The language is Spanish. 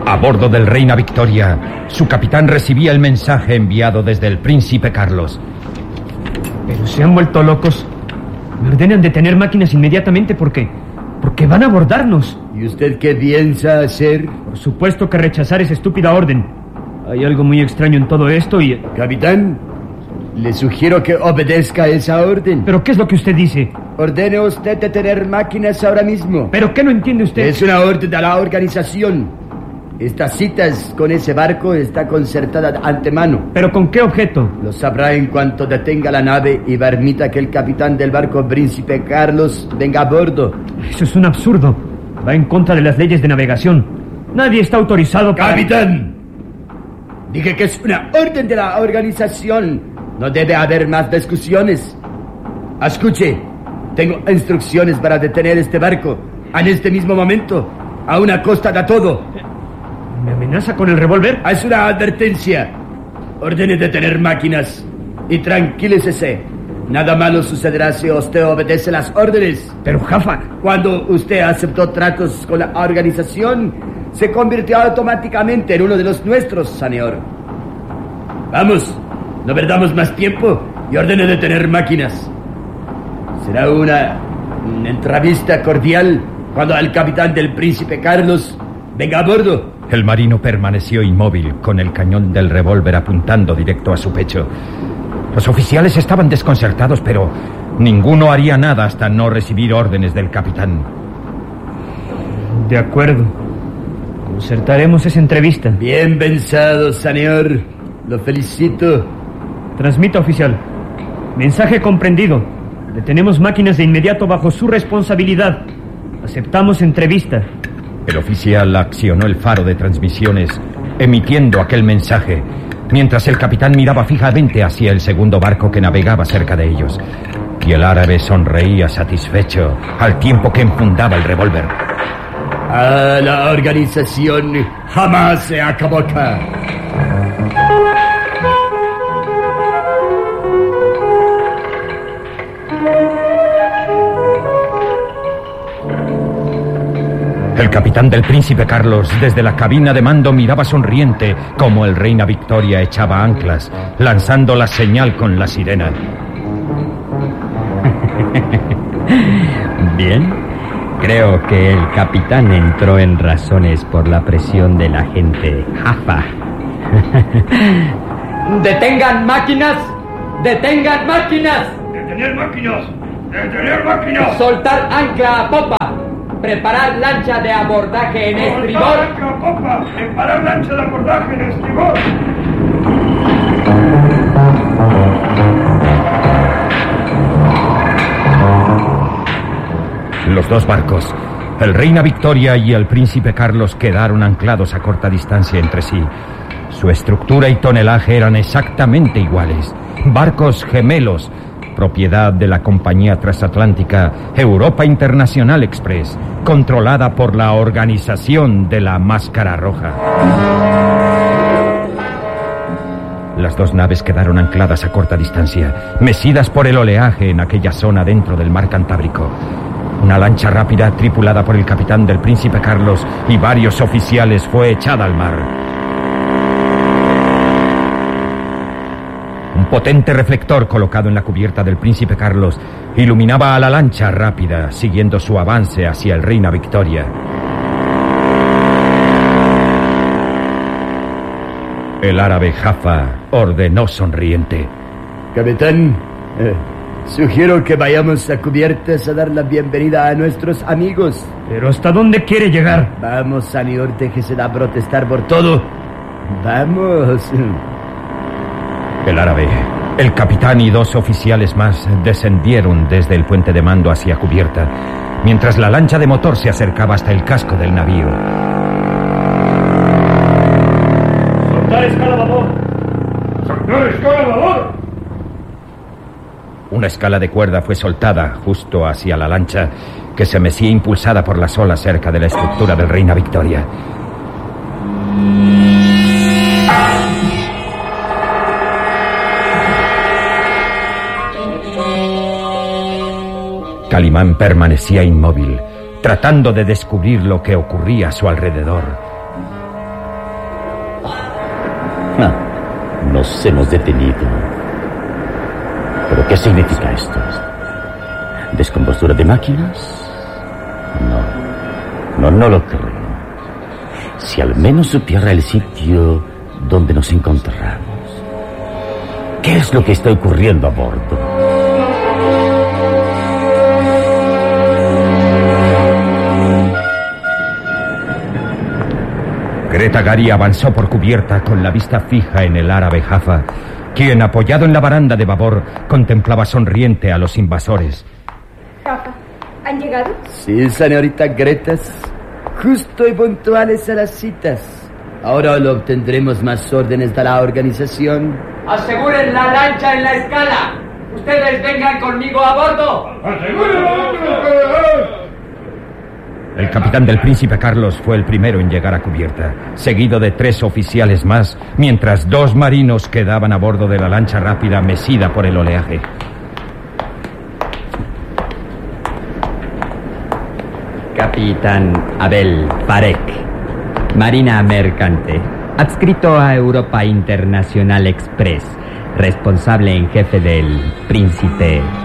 A bordo del Reina Victoria, su capitán recibía el mensaje enviado desde el Príncipe Carlos. Pero se han vuelto locos. Me ordenan detener máquinas inmediatamente porque van a abordarnos. ¿Y usted qué piensa hacer? Por supuesto que rechazar esa estúpida orden. Hay algo muy extraño en todo esto y... Capitán, le sugiero que obedezca esa orden. ¿Pero qué es lo que usted dice? Ordene usted detener máquinas ahora mismo. ¿Pero qué no entiende usted? Es una orden de la organización. Estas citas con ese barco está concertada de antemano. ¿Pero con qué objeto? Lo sabrá en cuanto detenga la nave y permita que el capitán del barco Príncipe Carlos venga a bordo. Eso es un absurdo. Va en contra de las leyes de navegación. Nadie está autorizado para... ¡Capitán! Dije que es una orden de la organización. No debe haber más discusiones. Escuche, tengo instrucciones para detener este barco en este mismo momento, a una costa de todo. ¿Me amenaza con el revólver? Es una advertencia. Ordene detener máquinas y tranquilícese. Nada malo sucederá si usted obedece las órdenes. Pero, Jaffa... Cuando usted aceptó tratos con la organización, se convirtió automáticamente en uno de los nuestros, señor. Vamos, no perdamos más tiempo y ordene detener máquinas. Será una entrevista cordial cuando el capitán del Príncipe Carlos venga a bordo. El marino permaneció inmóvil, con el cañón del revólver apuntando directo a su pecho. Los oficiales estaban desconcertados, pero ninguno haría nada hasta no recibir órdenes del capitán. De acuerdo. Concertaremos esa entrevista. Bien pensado, señor. Lo felicito. Transmita, oficial. Mensaje comprendido. Detenemos máquinas de inmediato bajo su responsabilidad. Aceptamos entrevista. El oficial accionó el faro de transmisiones, emitiendo aquel mensaje, mientras el capitán miraba fijamente hacia el segundo barco que navegaba cerca de ellos. Y el árabe sonreía satisfecho, al tiempo que enfundaba el revólver. A la organización jamás se equivoca. El capitán del Príncipe Carlos, desde la cabina de mando, miraba sonriente como el Reina Victoria echaba anclas, lanzando la señal con la sirena. Bien, creo que el capitán entró en razones por la presión del agente Jaffa. ¡Detengan máquinas! ¡Detengan máquinas! ¡Detener máquinas! ¡Detener máquinas! ¡Soltar ancla a popa! ¡Preparar lancha de abordaje en estribor! ¡Soltar ancla a popa! ¡Preparar lancha de abordaje en estribor! Los dos barcos, el Reina Victoria y el Príncipe Carlos, quedaron anclados a corta distancia entre sí. Su estructura y tonelaje eran exactamente iguales. Barcos gemelos, propiedad de la compañía transatlántica Europa International Express, controlada por la organización de la Máscara Roja. Las dos naves quedaron ancladas a corta distancia, mecidas por el oleaje en aquella zona dentro del mar Cantábrico. Una lancha rápida, tripulada por el capitán del Príncipe Carlos y varios oficiales, fue echada al mar. Un potente reflector colocado en la cubierta del Príncipe Carlos iluminaba a la lancha rápida, siguiendo su avance hacia el Reina Victoria. El árabe Jaffa ordenó sonriente: Capitán, sugiero que vayamos a cubiertas a dar la bienvenida a nuestros amigos. ¿Pero hasta dónde quiere llegar? Vamos, señor, déjese de protestar por todo. Vamos. El árabe, el capitán y dos oficiales más descendieron desde el puente de mando hacia cubierta, mientras la lancha de motor se acercaba hasta el casco del navío. ¡Soltar escala a babor! ¡Soltar escala a babor! Una escala de cuerda fue soltada justo hacia la lancha, que se mecía impulsada por las olas cerca de la estructura del Reina Victoria. Calimán permanecía inmóvil, tratando de descubrir lo que ocurría a su alrededor. Nos hemos detenido. ¿Pero qué significa esto? ¿Descompostura de máquinas? No lo creo. Si al menos supiera el sitio donde nos encontramos. ¿Qué es lo que está ocurriendo a bordo? Greta Gary avanzó por cubierta con la vista fija en el árabe Jaffa, quien, apoyado en la baranda de babor, contemplaba sonriente a los invasores. Jaffa, ¿han llegado? Sí, señorita Gretas. Justo y puntuales a las citas. Ahora lo obtendremos más órdenes de la organización. Aseguren la lancha en la escala. Ustedes vengan conmigo a bordo. El capitán del Príncipe Carlos fue el primero en llegar a cubierta, seguido de 3 oficiales más, mientras 2 marinos quedaban a bordo de la lancha rápida mecida por el oleaje. Capitán Abel Parek, Marina Mercante, adscrito a Europa Internacional Express, responsable en jefe del Príncipe